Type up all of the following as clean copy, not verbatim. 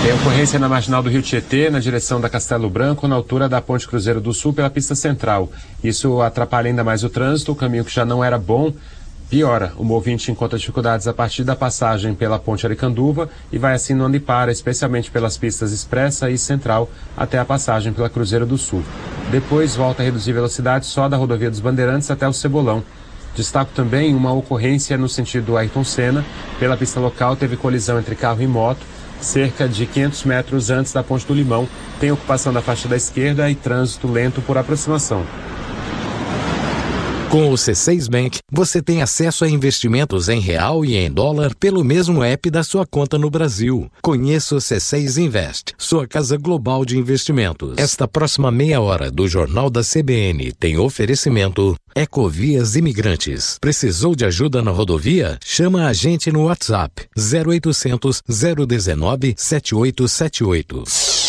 Tem ocorrência na marginal do Rio Tietê, na direção da Castelo Branco, na altura da Ponte Cruzeiro do Sul, pela pista central. Isso atrapalha ainda mais o trânsito, o caminho que já não era bom piora. O ouvinte encontra dificuldades a partir da passagem pela Ponte Aricanduva e vai assim no anda e para, especialmente pelas pistas Expressa e Central, até a passagem pela Cruzeiro do Sul. Depois volta a reduzir velocidade só da rodovia dos Bandeirantes até o Cebolão. Destaco também uma ocorrência no sentido Ayrton Senna. Pela pista local teve colisão entre carro e moto, cerca de 500 metros antes da Ponte do Limão. Tem ocupação da faixa da esquerda e trânsito lento por aproximação. Com o C6 Bank, você tem acesso a investimentos em real e em dólar pelo mesmo app da sua conta no Brasil. Conheça o C6 Invest, sua casa global de investimentos. Esta próxima meia hora do Jornal da CBN tem oferecimento Ecovias Imigrantes. Precisou de ajuda na rodovia? Chama a gente no WhatsApp 0800 019 7878.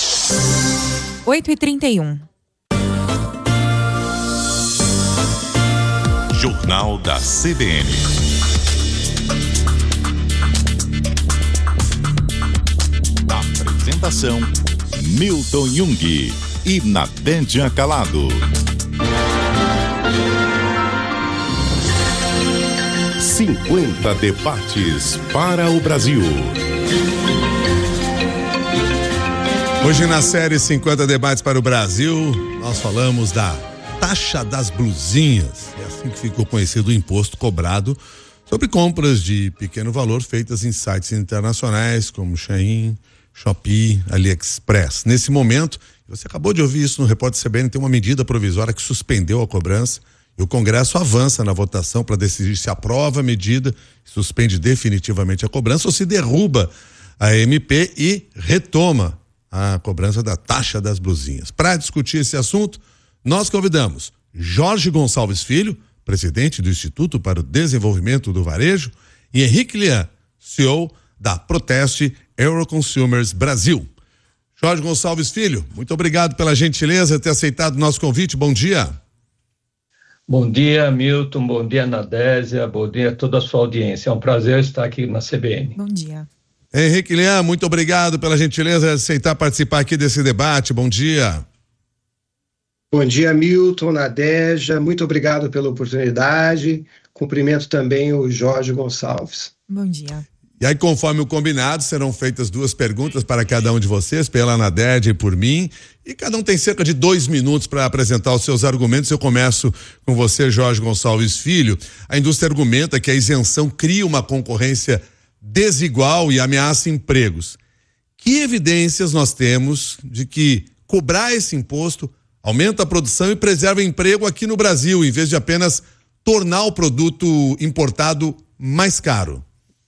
8h31. Jornal da CBN. Apresentação: Milton Jung e Nadédia Calado. 50 debates para o Brasil. Hoje na série 50 debates para o Brasil, nós falamos da taxa das blusinhas. É assim que ficou conhecido o imposto cobrado sobre compras de pequeno valor feitas em sites internacionais como Shein, Shopee, AliExpress. Nesse momento, você acabou de ouvir isso no Repórter CBN, tem uma medida provisória que suspendeu a cobrança e o Congresso avança na votação para decidir se aprova a medida, suspende definitivamente a cobrança ou se derruba a MP e retoma a cobrança da taxa das blusinhas. Para discutir esse assunto, nós convidamos Jorge Gonçalves Filho, presidente do Instituto para o Desenvolvimento do Varejo, e Henrique Lian, CEO da Proteste Euroconsumers Brasil. Jorge Gonçalves Filho, muito obrigado pela gentileza de ter aceitado o nosso convite. Bom dia. Bom dia, Milton. Bom dia, Nadésia. Bom dia a toda a sua audiência. É um prazer estar aqui na CBN. Bom dia. Henrique Lian, muito obrigado pela gentileza de aceitar participar aqui desse debate. Bom dia. Bom dia, Milton, Nadégia, muito obrigado pela oportunidade. Cumprimento também o Jorge Gonçalves. Bom dia. E aí, conforme o combinado, serão feitas 2 perguntas para cada um de vocês, pela Nadégia e por mim, e cada um tem cerca de 2 minutos para apresentar os seus argumentos. Eu começo com você, Jorge Gonçalves Filho. A indústria argumenta que a isenção cria uma concorrência desigual e ameaça empregos. Que evidências nós temos de que cobrar esse imposto aumenta a produção e preserva o emprego aqui no Brasil, em vez de apenas tornar o produto importado mais caro?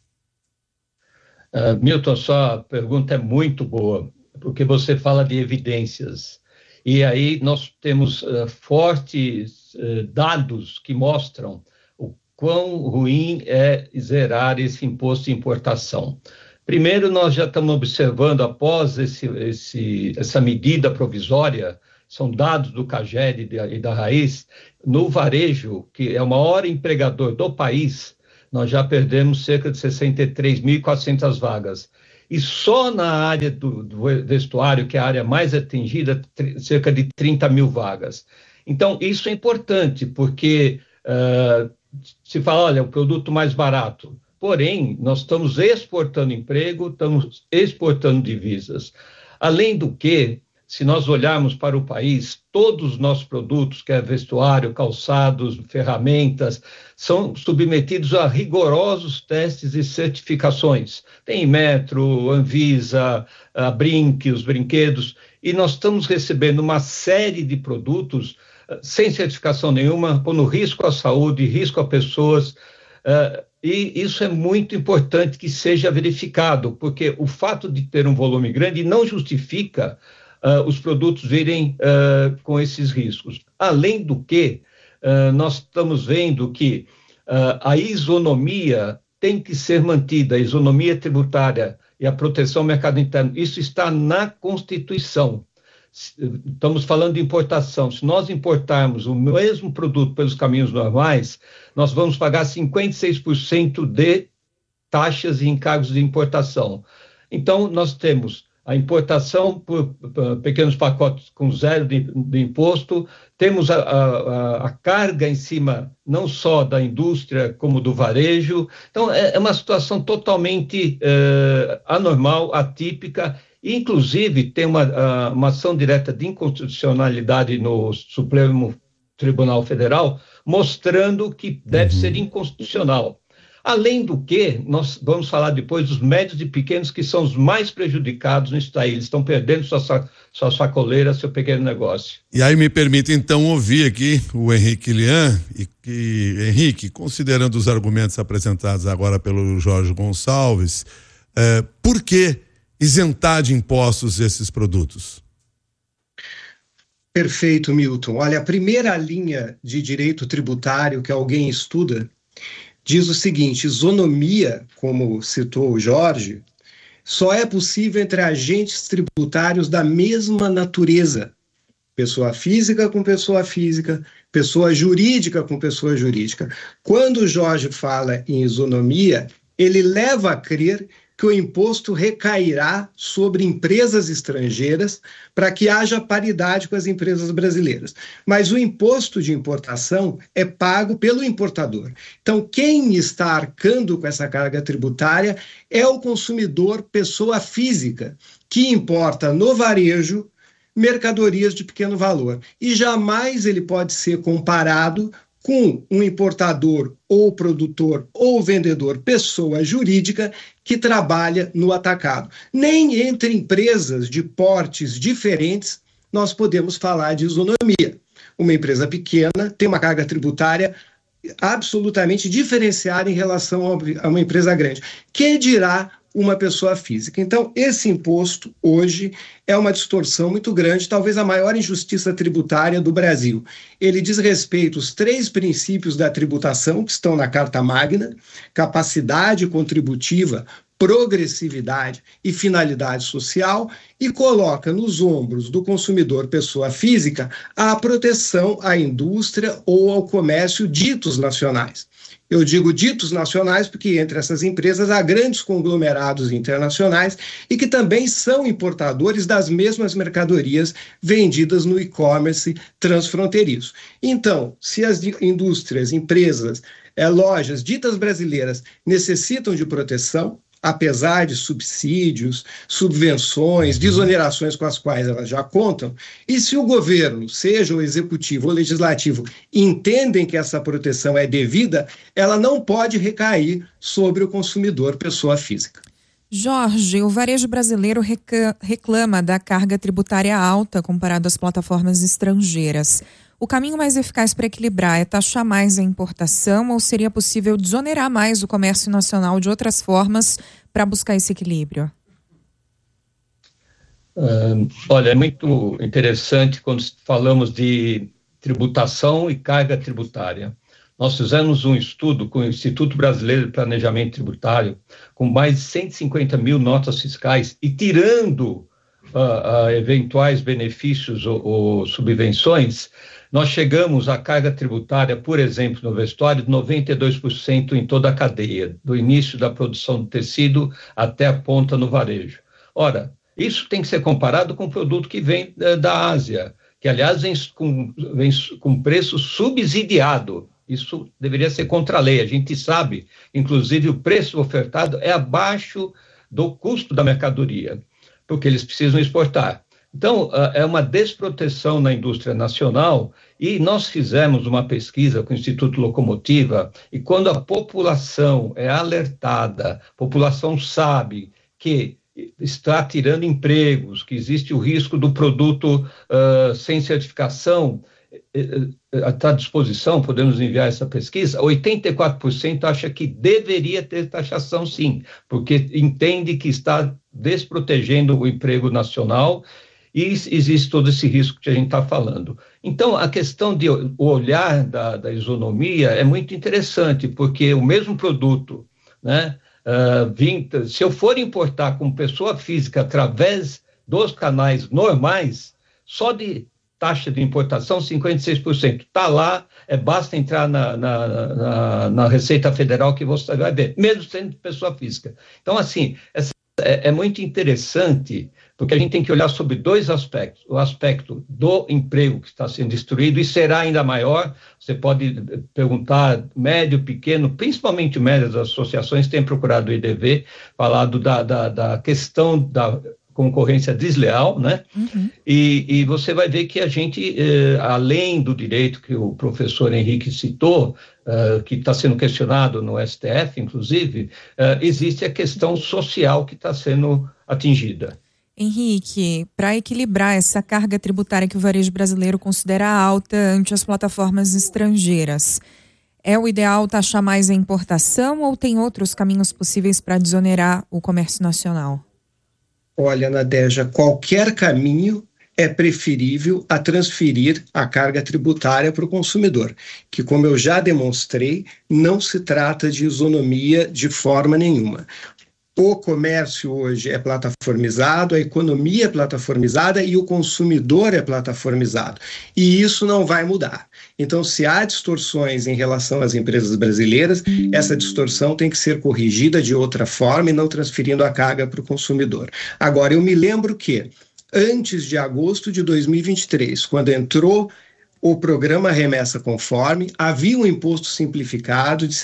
Milton, sua pergunta é muito boa, porque você fala de evidências. E aí nós temos fortes dados que mostram o quão ruim é zerar esse imposto de importação. Primeiro, nós já estamos observando, após essa medida provisória, são dados do CAGED e da Raiz, no varejo, que é o maior empregador do país, nós já perdemos cerca de 63.400 vagas. E só na área do vestuário, que é a área mais atingida, cerca de 30 mil vagas. Então, isso é importante, porque se fala, olha, é o produto mais barato. Porém, nós estamos exportando emprego, estamos exportando divisas. Além do que, se nós olharmos para o país, todos os nossos produtos, que é vestuário, calçados, ferramentas, são submetidos a rigorosos testes e certificações. Tem Metro, Anvisa, a Brinque, os brinquedos, e nós estamos recebendo uma série de produtos sem certificação nenhuma, pondo risco à saúde, risco a pessoas, e isso é muito importante que seja verificado, porque o fato de ter um volume grande não justifica os produtos virem com esses riscos. Além do que, nós estamos vendo que a isonomia tem que ser mantida, a isonomia tributária e a proteção ao mercado interno. Isso está na Constituição. Estamos falando de importação. Se nós importarmos o mesmo produto pelos caminhos normais, nós vamos pagar 56% de taxas e encargos de importação. Então, nós temos a importação por pequenos pacotes com zero de imposto, temos a carga em cima não só da indústria como do varejo. Então, é uma situação totalmente anormal, atípica, e inclusive tem uma ação direta de inconstitucionalidade no Supremo Tribunal Federal, mostrando que deve ser inconstitucional. Além do que, nós vamos falar depois dos médios e pequenos, que são os mais prejudicados nisso daí. Eles estão perdendo sua sacoleira, seu pequeno negócio. E aí me permite, então, ouvir aqui o Henrique Lian. Henrique, considerando os argumentos apresentados agora pelo Jorge Gonçalves, por que isentar de impostos esses produtos? Perfeito, Milton. Olha, a primeira linha de direito tributário que alguém estuda diz o seguinte: isonomia, como citou o Jorge, só é possível entre agentes tributários da mesma natureza. Pessoa física com pessoa física, pessoa jurídica com pessoa jurídica. Quando o Jorge fala em isonomia, ele leva a crer que o imposto recairá sobre empresas estrangeiras para que haja paridade com as empresas brasileiras. Mas o imposto de importação é pago pelo importador. Então, quem está arcando com essa carga tributária é o consumidor, pessoa física, que importa no varejo mercadorias de pequeno valor. E jamais ele pode ser comparado com um importador ou produtor ou vendedor, pessoa jurídica, que trabalha no atacado. Nem entre empresas de portes diferentes nós podemos falar de isonomia. Uma empresa pequena tem uma carga tributária absolutamente diferenciada em relação a uma empresa grande. Que dirá uma pessoa física? Então, esse imposto hoje é uma distorção muito grande, talvez a maior injustiça tributária do Brasil. Ele diz respeito aos 3 princípios da tributação que estão na Carta Magna: capacidade contributiva, progressividade e finalidade social, e coloca nos ombros do consumidor, pessoa física, a proteção à indústria ou ao comércio ditos nacionais. Eu digo ditos nacionais porque entre essas empresas há grandes conglomerados internacionais e que também são importadores das mesmas mercadorias vendidas no e-commerce transfronteiriço. Então, se as indústrias, empresas, lojas ditas brasileiras necessitam de proteção, apesar de subsídios, subvenções, desonerações com as quais elas já contam, e se o governo, seja o executivo ou o legislativo, entendem que essa proteção é devida, ela não pode recair sobre o consumidor, pessoa física. Jorge, o varejo brasileiro reclama da carga tributária alta comparado às plataformas estrangeiras. O caminho mais eficaz para equilibrar é taxar mais a importação, ou seria possível desonerar mais o comércio nacional de outras formas para buscar esse equilíbrio? Olha, é muito interessante quando falamos de tributação e carga tributária. Nós fizemos um estudo com o Instituto Brasileiro de Planejamento Tributário, com mais de 150 mil notas fiscais, e tirando eventuais benefícios ou subvenções, nós chegamos à carga tributária, por exemplo, no vestuário, de 92% em toda a cadeia, do início da produção do tecido até a ponta no varejo. Ora, isso tem que ser comparado com o produto que vem da Ásia, que, aliás, vem com preço subsidiado. Isso deveria ser contra a lei. A gente sabe, inclusive, o preço ofertado é abaixo do custo da mercadoria, porque eles precisam exportar. Então, é uma desproteção na indústria nacional, e nós fizemos uma pesquisa com o Instituto Locomotiva, e quando a população é alertada, a população sabe que está tirando empregos, que existe o risco do produto sem certificação, está à disposição, podemos enviar essa pesquisa, 84% acha que deveria ter taxação sim, porque entende que está desprotegendo o emprego nacional, e existe todo esse risco que a gente está falando. Então, a questão de o olhar da isonomia é muito interessante, porque o mesmo produto, né, se eu for importar como pessoa física através dos canais normais, só de taxa de importação, 56%. Está lá, basta entrar na Receita Federal que você vai ver, mesmo sendo pessoa física. Então, assim, essa é muito interessante, porque a gente tem que olhar sobre dois aspectos. O aspecto do emprego que está sendo destruído, e será ainda maior. Você pode perguntar, médio, pequeno, principalmente médias associações têm procurado o IDV, falado da questão da concorrência desleal, né? Uhum. E você vai ver que a gente, além do direito que o professor Henrique citou, que está sendo questionado no STF, inclusive, existe a questão social que está sendo atingida. Henrique, para equilibrar essa carga tributária que o varejo brasileiro considera alta ante as plataformas estrangeiras, é o ideal taxar mais a importação ou tem outros caminhos possíveis para desonerar o comércio nacional? Olha, Nadeja, qualquer caminho é preferível a transferir a carga tributária para o consumidor, que, como eu já demonstrei, não se trata de isonomia de forma nenhuma. O comércio hoje é plataformizado, a economia é plataformizada e o consumidor é plataformizado. E isso não vai mudar. Então, se há distorções em relação às empresas brasileiras, essa distorção tem que ser corrigida de outra forma e não transferindo a carga para o consumidor. Agora, eu me lembro que, antes de agosto de 2023, quando entrou o programa Remessa Conforme, havia um imposto simplificado de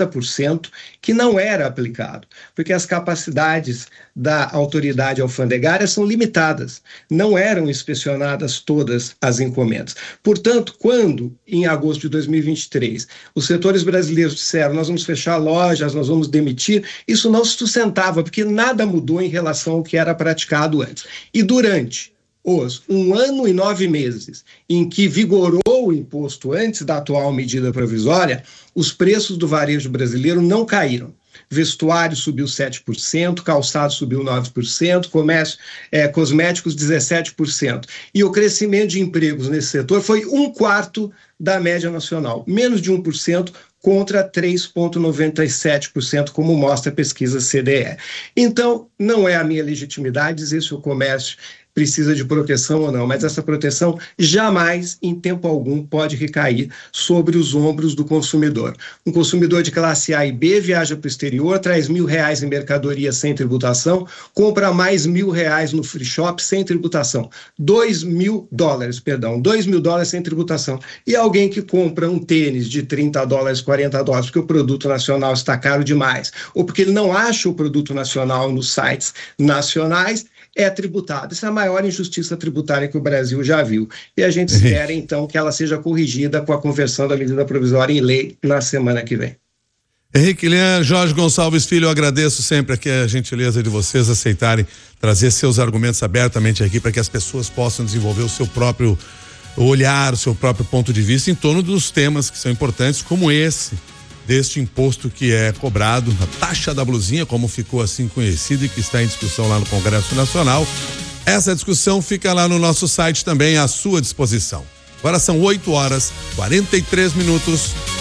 60% que não era aplicado, porque as capacidades da autoridade alfandegária são limitadas, não eram inspecionadas todas as encomendas. Portanto, quando, em agosto de 2023, os setores brasileiros disseram nós vamos fechar lojas, nós vamos demitir, isso não se sustentava, porque nada mudou em relação ao que era praticado antes. E durante os 1 ano e 9 meses em que vigorou o imposto antes da atual medida provisória, os preços do varejo brasileiro não caíram. Vestuário subiu 7%, calçado subiu 9%, comércio, cosméticos 17%. E o crescimento de empregos nesse setor foi 1/4 da média nacional, menos de 1%, contra 3,97%, como mostra a pesquisa CDE. Então, não é a minha legitimidade dizer se o comércio precisa de proteção ou não, mas essa proteção jamais, em tempo algum, pode recair sobre os ombros do consumidor. Um consumidor de classe A e B viaja para o exterior, traz R$1.000 em mercadoria sem tributação, compra mais R$1.000 no free shop sem tributação. $2.000 sem tributação. E alguém que compra um tênis de $30, $40, porque o produto nacional está caro demais, ou porque ele não acha o produto nacional nos sites nacionais, é tributado. Essa é a maior injustiça tributária que o Brasil já viu. E a gente espera, então, que ela seja corrigida com a conversão da medida provisória em lei na semana que vem. Henrique Lian, Jorge Gonçalves Filho, eu agradeço sempre aqui a gentileza de vocês aceitarem trazer seus argumentos abertamente aqui para que as pessoas possam desenvolver o seu próprio olhar, o seu próprio ponto de vista em torno dos temas que são importantes, como esse, deste imposto que é cobrado, a taxa da blusinha, como ficou assim conhecido e que está em discussão lá no Congresso Nacional. Essa discussão fica lá no nosso site também à sua disposição. Agora são 8h43.